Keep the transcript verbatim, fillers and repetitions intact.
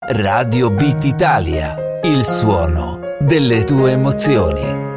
Radio Beat Italia, il suono delle tue emozioni.